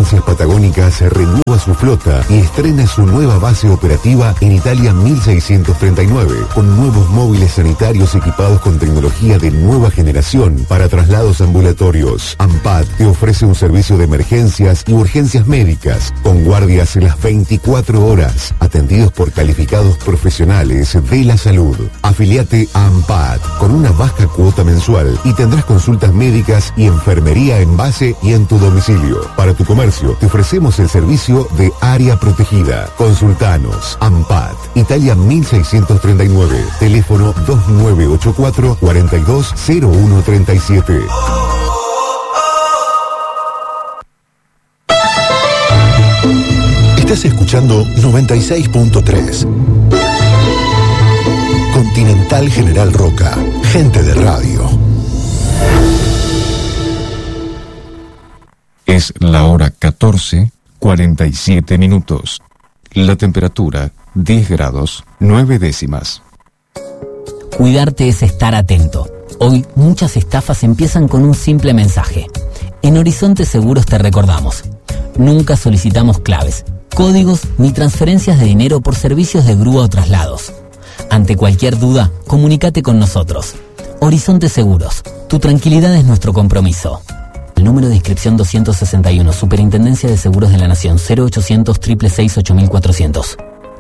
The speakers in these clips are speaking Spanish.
Ambulancias Patagónicas renueva su flota y estrena su nueva base operativa en Italia 1639, con nuevos móviles sanitarios equipados con tecnología de nueva generación para traslados ambulatorios. AMPAT te ofrece un servicio de emergencias y urgencias médicas, con guardias en las 24 horas, atendidos por calificados profesionales de la salud. Afiliate a AMPAT con una baja cuota mensual y tendrás consultas médicas y enfermería en base y en tu domicilio. Para tu comercio te ofrecemos el servicio de área protegida. Consultanos. AMPAT, Italia 1639, teléfono 2984-420137. Estás escuchando 96.3 Continental General Roca, gente de radio. Es la hora 14:47. La temperatura 10 grados 9 décimas. Cuidarte es estar atento. Hoy muchas estafas empiezan con un simple mensaje. En Horizonte Seguros te recordamos: nunca solicitamos claves, códigos ni transferencias de dinero por servicios de grúa o traslados. Ante cualquier duda, comunícate con nosotros. Horizonte Seguros, tu tranquilidad es nuestro compromiso. El número de inscripción 261, Superintendencia de Seguros de la Nación, 0800 666 8400.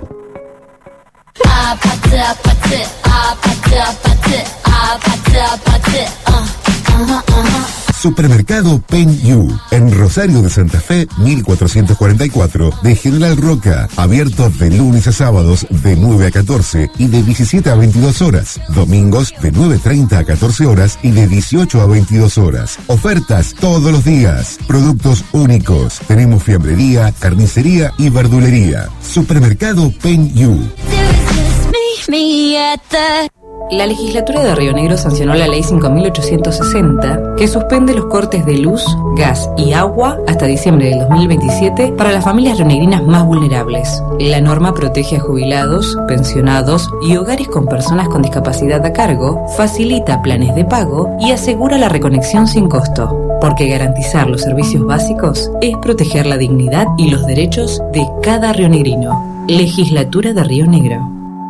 Supermercado Pen Yu, en Rosario de Santa Fe, 1444, de General Roca, abierto de lunes a sábados de 9 a 14 y de 17 a 22 horas, domingos de 9:30 a 14 horas y de 18 a 22 horas. Ofertas todos los días, productos únicos. Tenemos fiambrería, carnicería y verdulería. Supermercado Pen Yu. La legislatura de Río Negro sancionó la ley 5.860, que suspende los cortes de luz, gas y agua hasta diciembre del 2027 para las familias rionegrinas más vulnerables. La norma protege a jubilados, pensionados y hogares con personas con discapacidad a cargo, facilita planes de pago y asegura la reconexión sin costo. Porque garantizar los servicios básicos es proteger la dignidad y los derechos de cada rionegrino. Legislatura de Río Negro.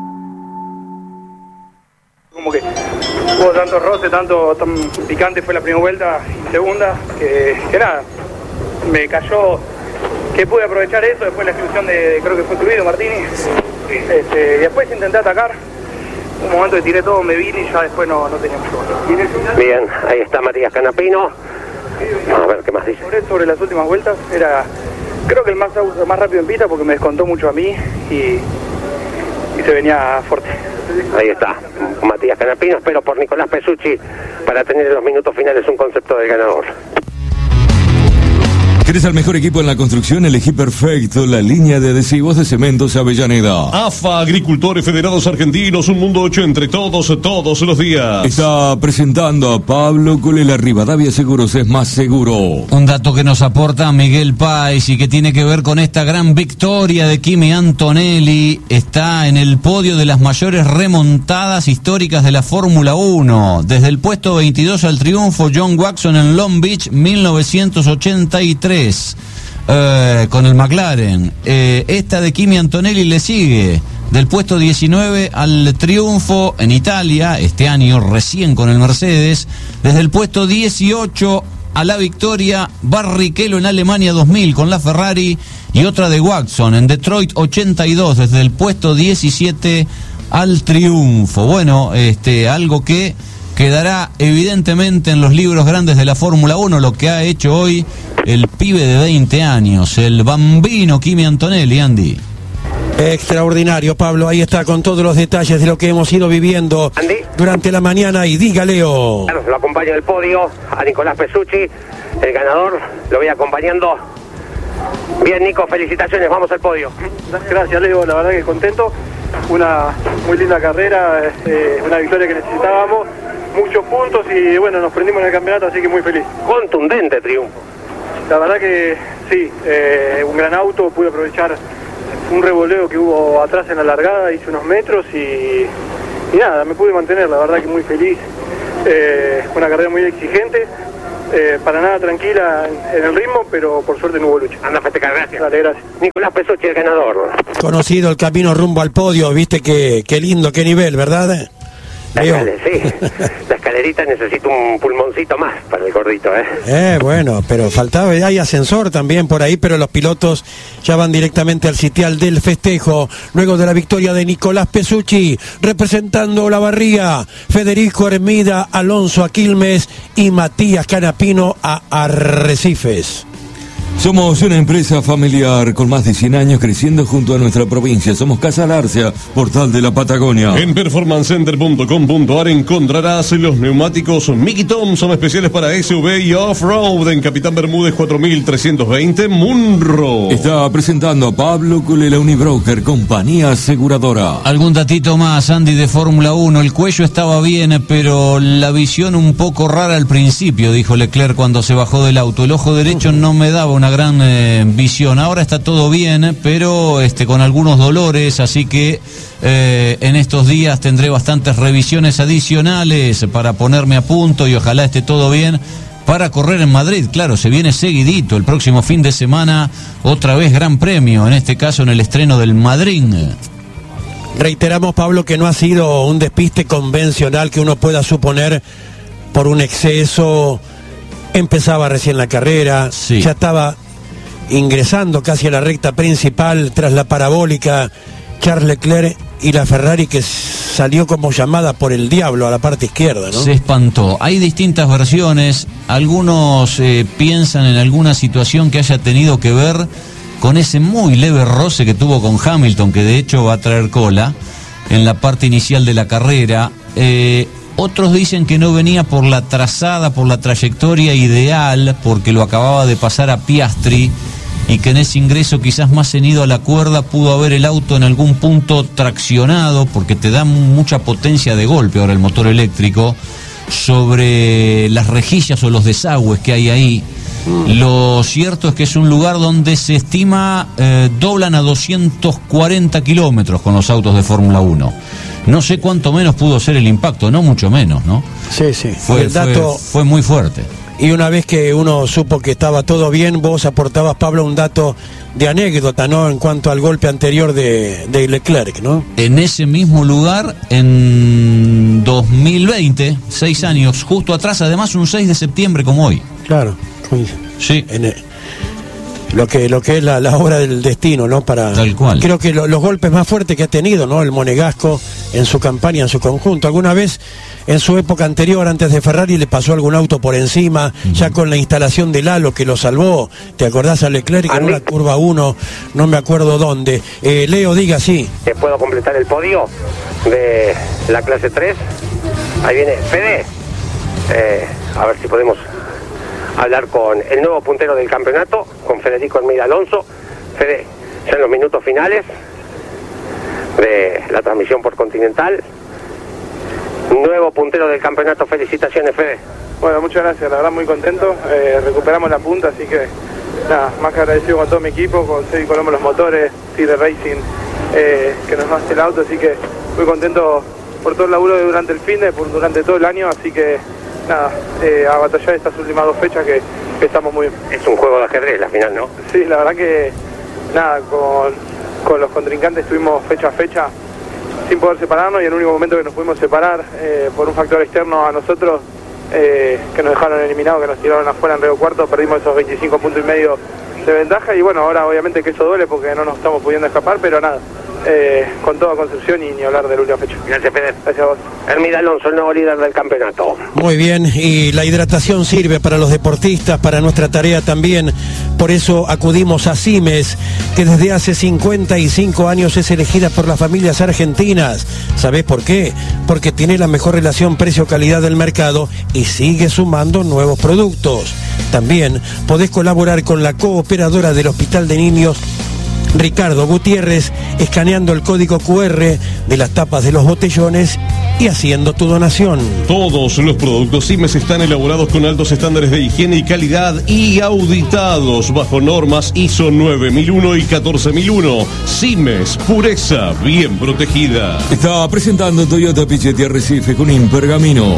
Como que hubo tanto roce, tan picante fue la primera vuelta y segunda, que nada, me cayó, que pude aprovechar eso, después la exclusión de, creo que fue Cluido Martini, después intenté atacar, un momento que tiré todo, me vine y ya después no tenía mucho más. Bien, ahí está Matías Canapino, vamos a ver qué más dice. Sobre las últimas vueltas, era creo que el más rápido en pista porque me descontó mucho a mí y se venía fuerte. Ahí está, Matías Canapino, espero por Nicolás Pesucci para tener en los minutos finales un concepto del ganador. ¿Querés al mejor equipo en la construcción? Elegí perfecto la línea de adhesivos de Cementos Avellaneda. AFA, Agricultores Federados Argentinos, un mundo hecho entre todos los días. Está presentando a Pablo Colela. Rivadavia Seguros es más seguro. Un dato que nos aporta Miguel Páez y que tiene que ver con esta gran victoria de Kimi Antonelli. Está en el podio de las mayores remontadas históricas de la Fórmula 1. Desde el puesto 22 al triunfo, John Watson en Long Beach, 1983. Con el McLaren. Esta de Kimi Antonelli le sigue del puesto 19 al triunfo en Italia, este año recién con el Mercedes. Desde el puesto 18 a la victoria, Barrichello en Alemania 2000 con la Ferrari, y otra de Watson en Detroit 82, desde el puesto 17 al triunfo. Bueno, algo que quedará evidentemente en los libros grandes de la Fórmula 1, lo que ha hecho hoy el pibe de 20 años, el bambino Kimi Antonelli, Andy. Extraordinario, Pablo, ahí está con todos los detalles de lo que hemos ido viviendo Andy, durante la mañana, y diga, Leo. Lo acompaño en el podio a Nicolás Pesucci, el ganador, lo voy acompañando. Bien, Nico, felicitaciones, vamos al podio. Gracias, Leo, la verdad que contento, una muy linda carrera, una victoria que necesitábamos, muchos puntos y bueno, nos prendimos en el campeonato, así que muy feliz. Contundente triunfo. La verdad que sí, un gran auto, pude aprovechar un revoleo que hubo atrás en la largada, hice unos metros y nada, me pude mantener, la verdad que muy feliz. Fue una carrera muy exigente, Para nada tranquila en el ritmo, pero por suerte no hubo lucha. Anda a festejar, gracias. Dale, gracias. Nicolás Pesucci, el ganador. Conocido el camino rumbo al podio, viste qué lindo, qué nivel, ¿verdad? Sí, la escalerita necesita un pulmoncito más para el gordito, Bueno, pero faltaba, hay ascensor también por ahí, pero los pilotos ya van directamente al sitial del festejo, luego de la victoria de Nicolás Pesucci, representando la Barría, Federico Hermida Alonso a Quilmes y Matías Canapino a Arrecifes. Somos una empresa familiar con más de 100 años creciendo junto a nuestra provincia. Somos Casa Larcia, portal de la Patagonia. En performancecenter.com.ar encontrarás los neumáticos Mickey Thompson especiales para SUV y off-road en Capitán Bermúdez 4320 Munro. Está presentando a Pablo Culela Unibroker, compañía aseguradora. Algún datito más, Andy, de Fórmula 1. El cuello estaba bien, pero la visión un poco rara al principio, dijo Leclerc cuando se bajó del auto. El ojo derecho no me daba una gran visión. Ahora está todo bien, pero con algunos dolores, así que en estos días tendré bastantes revisiones adicionales para ponerme a punto y ojalá esté todo bien para correr en Madrid. Claro, se viene seguidito el próximo fin de semana, otra vez Gran Premio, en este caso en el estreno del Madrid. Reiteramos, Pablo, que no ha sido un despiste convencional que uno pueda suponer por un exceso. Empezaba recién la carrera, sí. Ya estaba ingresando casi a la recta principal tras la parabólica Charles Leclerc y la Ferrari que salió como llamada por el diablo a la parte izquierda, ¿no? Se espantó. Hay distintas versiones, algunos piensan en alguna situación que haya tenido que ver con ese muy leve roce que tuvo con Hamilton, que de hecho va a traer cola en la parte inicial de la carrera. Otros dicen que no venía por la trazada, por la trayectoria ideal, porque lo acababa de pasar a Piastri y que en ese ingreso quizás más cenido a la cuerda pudo haber el auto en algún punto traccionado, porque te da mucha potencia de golpe ahora el motor eléctrico sobre las rejillas o los desagües que hay ahí. Lo cierto es que es un lugar donde se estima doblan a 240 kilómetros con los autos de Fórmula 1. No sé cuánto menos pudo ser el impacto, no mucho menos, ¿no? Sí. Fue muy fuerte. Y una vez que uno supo que estaba todo bien, vos aportabas, Pablo, un dato de anécdota, ¿no? En cuanto al golpe anterior de Leclerc, ¿no? En ese mismo lugar, en 2020, 6 años, justo atrás, además un 6 de septiembre como hoy. Claro. Sí. Lo que es la obra del destino, ¿no? Tal cual. Creo que los golpes más fuertes que ha tenido, ¿no? El Monegasco en su campaña, en su conjunto. Alguna vez, en su época anterior, antes de Ferrari, le pasó algún auto por encima, ya con la instalación del halo que lo salvó. ¿Te acordás a Leclerc en una curva 1? No me acuerdo dónde. Leo, diga, sí. ¿Puedo completar el podio de la clase 3? Ahí viene Fede. A ver si podemos hablar con el nuevo puntero del campeonato, con Federico Hermida Alonso. Fede, ya en los minutos finales de la transmisión por Continental. Nuevo puntero del campeonato, felicitaciones, Fede. Bueno, muchas gracias, la verdad muy contento. Recuperamos la punta, así que nada, más que agradecido con todo mi equipo, con Sebi Colombo los motores, Tigre Racing, que nos hace el auto, así que muy contento por todo el laburo durante el fin de, durante todo el año, así que nada, a batallar estas últimas 2 fechas que estamos muy bien. Es un juego de ajedrez la final, ¿no? Sí, la verdad que nada, con los contrincantes estuvimos fecha a fecha sin poder separarnos, y el único momento que nos pudimos separar por un factor externo a nosotros, que nos dejaron eliminados, que nos tiraron afuera en Río Cuarto, perdimos esos 25 puntos y medio de ventaja, y bueno, ahora obviamente que eso duele porque no nos estamos pudiendo escapar, pero nada, con toda Concepción y ni hablar de la última fecha. Gracias, Fede. Gracias a vos. Hermida Alonso, el nuevo líder del campeonato. Muy bien, y la hidratación sirve para los deportistas, para nuestra tarea también. Por eso acudimos a Simes, que desde hace 55 años es elegida por las familias argentinas. ¿Sabés por qué? Porque tiene la mejor relación precio-calidad del mercado y sigue sumando nuevos productos. También podés colaborar con la cooperadora del Hospital de Niños Ricardo Gutiérrez, escaneando el código QR de las tapas de los botellones y haciendo tu donación. Todos los productos Simes están elaborados con altos estándares de higiene y calidad y auditados bajo normas ISO 9001 y 14001. Simes, pureza bien protegida. Está presentando Toyota Pichetti Arrecife con Impergamino.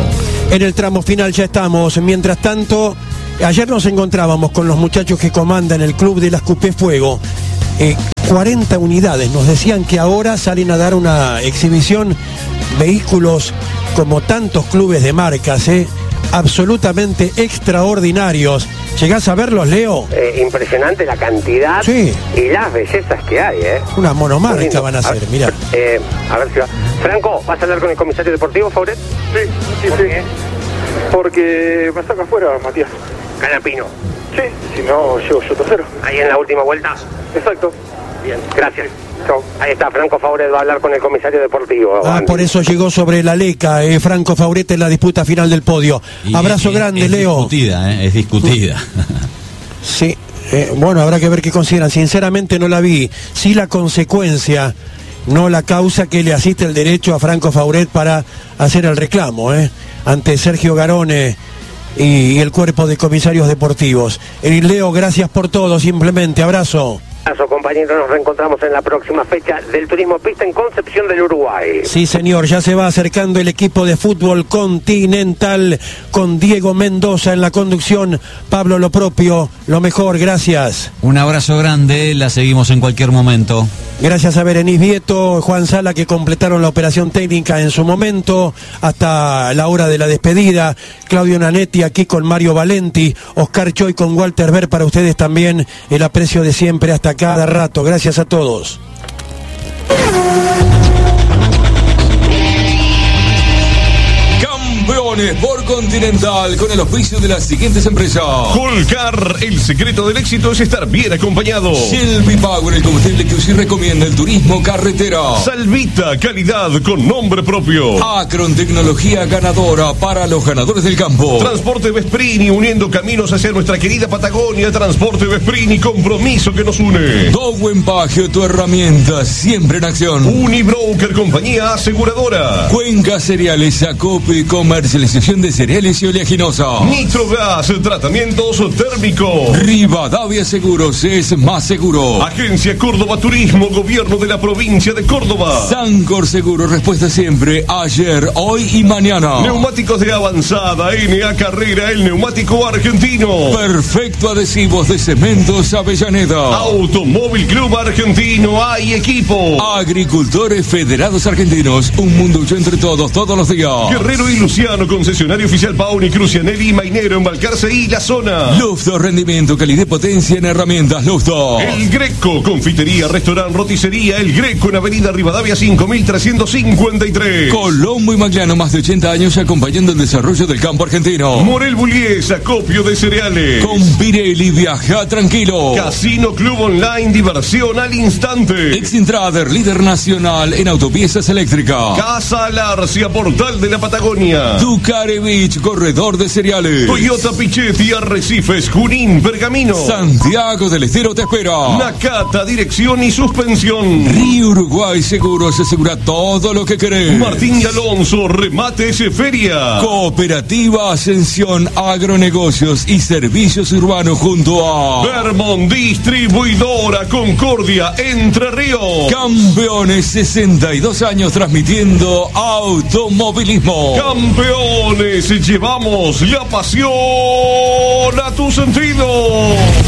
En el tramo final ya estamos. Mientras tanto, ayer nos encontrábamos con los muchachos que comandan el club de las Cupé Fuego. 40 unidades. Nos decían que ahora salen a dar una exhibición vehículos como tantos clubes de marcas, absolutamente extraordinarios. ¿Llegás a verlos, Leo? Impresionante la cantidad y las bellezas que hay, Una monomarca van a hacer, mirá. A ver si va. Franco, ¿vas a hablar con el comisario deportivo, Fauret? Sí. Porque me saca afuera, Matías. Canapino. Sí, si no, llego yo tercero. Ahí en la última vuelta. Exacto. Bien, gracias. Chau. Ahí está, Franco Fauret va a hablar con el comisario deportivo. Por eso llegó sobre la leca, Franco Fauret en la disputa final del podio. Abrazo grande, Leo. Es discutida. Sí, bueno, habrá que ver qué consideran. Sinceramente no la vi. Sí la consecuencia, no la causa que le asiste el derecho a Franco Fauret para hacer el reclamo, ante Sergio Garone y el cuerpo de comisarios deportivos. Leo, gracias por todo, simplemente. Abrazo. Compañeros, nos reencontramos en la próxima fecha del Turismo Pista en Concepción del Uruguay. Sí, señor, ya se va acercando el equipo de fútbol continental con Diego Mendoza en la conducción. Pablo, lo propio, lo mejor, gracias. Un abrazo grande, la seguimos en cualquier momento. Gracias a Berenice Vieto, Juan Sala, que completaron la operación técnica en su momento, hasta la hora de la despedida. Claudio Nanetti aquí con Mario Valenti, Oscar Choy con Walter Ver, para ustedes también el aprecio de siempre hasta cada rato. Gracias a todos. Campeones por Continental, con el auspicio de las siguientes empresas: Colcar, el secreto del éxito es estar bien acompañado. Shelby Power, el combustible que usted recomienda el turismo carretera. Salvita, calidad con nombre propio. Acron, tecnología ganadora para los ganadores del campo. Transporte Vesprini, uniendo caminos hacia nuestra querida Patagonia. Transporte Vesprini, compromiso que nos une. Dowen Pagio, tu herramienta siempre en acción. Unibroker, compañía aseguradora. Cuenca Cereales, Acope, comercialización de cereales y oleaginosa. Nitrogas, tratamientos térmicos. Rivadavia Seguros, es más seguro. Agencia Córdoba Turismo, gobierno de la provincia de Córdoba. Sancor Seguro, respuesta siempre, ayer, hoy y mañana. Neumáticos de avanzada, NA Carrera, el neumático argentino. Perfecto Adhesivos de Cementos Avellaneda. Automóvil Club Argentino, hay equipo. Agricultores Federados Argentinos, un mundo hecho entre todos, todos los días. Guerrero y Luciano, concesionario oficial Pauni, Crucianelli y Mainero en Balcarce y la zona. Lufto, rendimiento, calidad y potencia en herramientas Lufto. El Greco, confitería, restaurante, roticería, El Greco en Avenida Rivadavia 5353. Colombo y Magliano, más de 80 años acompañando el desarrollo del campo argentino. Morel Bullies, acopio de cereales. Con Pirelli, viaja tranquilo. Casino Club Online, diversión al instante. Exintrader, líder nacional en autopiezas eléctricas. Casa Alarcia, portal de la Patagonia. Ducarevich, corredor de cereales. Toyota Pichetti, Arrecifes, Junín, Pergamino. Santiago del Estero te espera. Nakata, dirección y suspensión. Río Uruguay Seguros, asegura todo lo que querés. Martín y Alonso, remates feria. Cooperativa Ascensión, agronegocios y servicios urbanos junto a Vermont, distribuidora Concordia, Entre Ríos. Campeones, 62 años transmitiendo automovilismo. Campeones, llevamos la pasión a tu sentido.